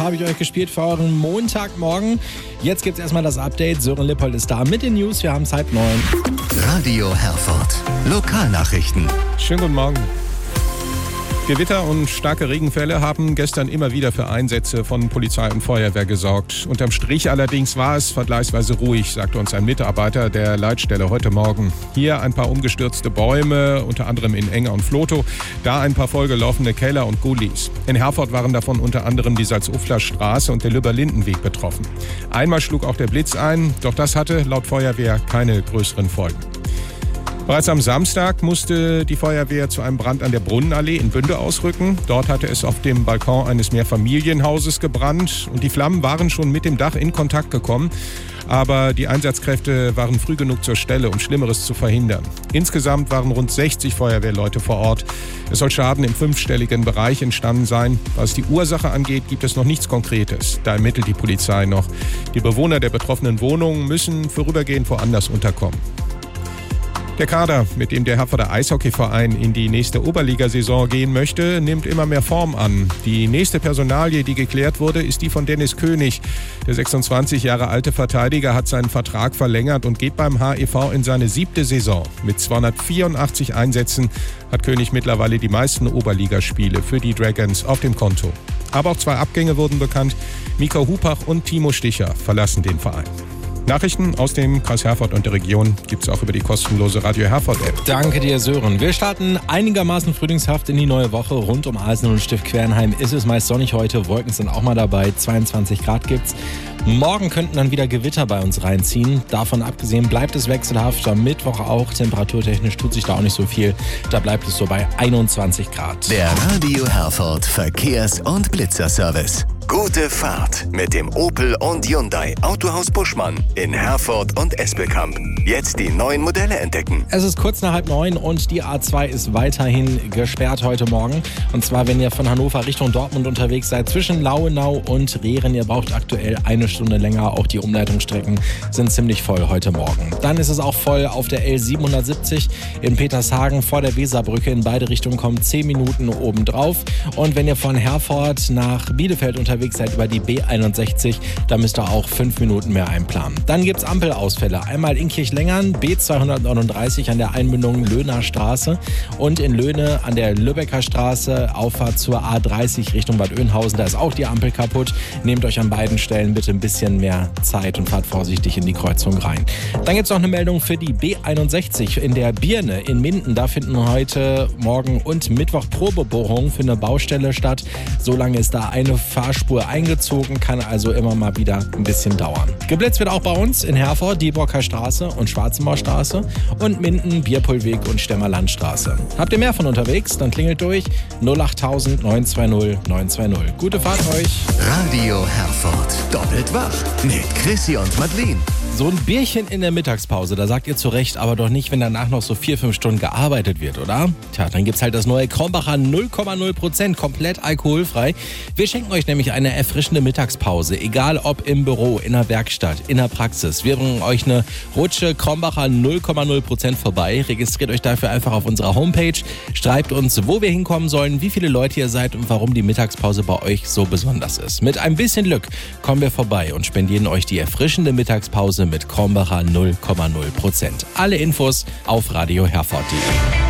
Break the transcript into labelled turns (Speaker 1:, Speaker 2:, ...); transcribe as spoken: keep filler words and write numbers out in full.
Speaker 1: habe ich euch gespielt für euren Montagmorgen. Jetzt gibt es erstmal das Update. Sören Lippold ist da mit den News. Wir haben es halb neun.
Speaker 2: Radio Herford. Lokalnachrichten.
Speaker 3: Schönen guten Morgen. Gewitter und starke Regenfälle haben gestern immer wieder für Einsätze von Polizei und Feuerwehr gesorgt. Unterm Strich allerdings war es vergleichsweise ruhig, sagte uns ein Mitarbeiter der Leitstelle heute Morgen. Hier ein paar umgestürzte Bäume, unter anderem in Enger und Flotow. Da ein paar vollgelaufene Keller und Gullis. In Herford waren davon unter anderem die Salzufler Straße und der Lübber-Lindenweg betroffen. Einmal schlug auch der Blitz ein, doch das hatte laut Feuerwehr keine größeren Folgen. Bereits am Samstag musste die Feuerwehr zu einem Brand an der Brunnenallee in Bünde ausrücken. Dort hatte es auf dem Balkon eines Mehrfamilienhauses gebrannt und die Flammen waren schon mit dem Dach in Kontakt gekommen. Aber die Einsatzkräfte waren früh genug zur Stelle, um Schlimmeres zu verhindern. Insgesamt waren rund sechzig Feuerwehrleute vor Ort. Es soll Schaden im fünfstelligen Bereich entstanden sein. Was die Ursache angeht, gibt es noch nichts Konkretes. Da ermittelt die Polizei noch. Die Bewohner der betroffenen Wohnungen müssen vorübergehend woanders unterkommen. Der Kader, mit dem der Herforder Eishockeyverein in die nächste Oberligasaison gehen möchte, nimmt immer mehr Form an. Die nächste Personalie, die geklärt wurde, ist die von Dennis König. Der sechsundzwanzig Jahre alte Verteidiger hat seinen Vertrag verlängert und geht beim H E V in seine siebte Saison. Mit zweihundertvierundachtzig Einsätzen hat König mittlerweile die meisten Oberligaspiele für die Dragons auf dem Konto. Aber auch zwei Abgänge wurden bekannt. Miko Hupach und Timo Sticher verlassen den Verein. Nachrichten aus dem Kreis Herford und der Region gibt es auch über die kostenlose Radio Herford-App.
Speaker 1: Danke dir, Sören. Wir starten einigermaßen frühlingshaft in die neue Woche. Rund um Alsen und Stift Quernheim ist es meist sonnig heute. Wolken sind auch mal dabei. zweiundzwanzig Grad gibt's. Morgen könnten dann wieder Gewitter bei uns reinziehen. Davon abgesehen bleibt es wechselhaft. Am Mittwoch auch. Temperaturtechnisch tut sich da auch nicht so viel. Da bleibt es so bei einundzwanzig Grad.
Speaker 2: Der Radio Herford Verkehrs- und Blitzerservice. Gute Fahrt mit dem Opel und Hyundai Autohaus Buschmann in Herford und Espelkamp. Jetzt die neuen Modelle entdecken.
Speaker 1: Es ist kurz nach halb neun und die A zwei ist weiterhin gesperrt heute Morgen. Und zwar, wenn ihr von Hannover Richtung Dortmund unterwegs seid, zwischen Lauenau und Rehren. Ihr braucht aktuell eine Stunde länger. Auch die Umleitungsstrecken sind ziemlich voll heute Morgen. Dann ist es auch voll auf der L siebenhundertsiebzig in Petershagen vor der Weserbrücke. In beide Richtungen kommen zehn Minuten obendrauf. Und wenn ihr von Herford nach Bielefeld unterwegs seid über die B einundsechzig, da müsst ihr auch fünf Minuten mehr einplanen. Dann gibt es Ampelausfälle. Einmal in Kirchlengern, B zweihundertneununddreißig an der Einmündung Löhner Straße und in Löhne an der Lübecker Straße, Auffahrt zur A dreißig Richtung Bad Oeynhausen. Da ist auch die Ampel kaputt. Nehmt euch an beiden Stellen bitte ein bisschen mehr Zeit und fahrt vorsichtig in die Kreuzung rein. Dann gibt es noch eine Meldung für die B einundsechzig in der Birne in Minden. Da finden heute Morgen und Mittwoch Probebohrungen für eine Baustelle statt. Solange ist da eine Fahrspur eingezogen, kann also immer mal wieder ein bisschen dauern. Geblitzt wird auch bei uns in Herford, Dieburger Straße und Schwarzenbaustraße und Minden, Bierpulweg und Stemmerlandstraße. Habt ihr mehr von unterwegs? Dann klingelt durch null acht null null neun zwei null neun zwei null. Gute Fahrt euch!
Speaker 2: Radio Herford. Doppelt wach mit Chrissy und Madeline.
Speaker 1: So ein Bierchen in der Mittagspause, da sagt ihr zu Recht, aber doch nicht, wenn danach noch so vier, fünf Stunden gearbeitet wird, oder? Tja, dann gibt's halt das neue Krombacher null Komma null Prozent, komplett alkoholfrei. Wir schenken euch nämlich eine erfrischende Mittagspause, egal ob im Büro, in der Werkstatt, in der Praxis. Wir bringen euch eine Rutsche Krombacher null Komma null Prozent vorbei. Registriert euch dafür einfach auf unserer Homepage. Schreibt uns, wo wir hinkommen sollen, wie viele Leute ihr seid und warum die Mittagspause bei euch so besonders ist. Mit ein bisschen Glück kommen wir vorbei und spendieren euch die erfrischende Mittagspause mit Krombacher null Komma null Prozent. Alle Infos auf radio herford punkt de.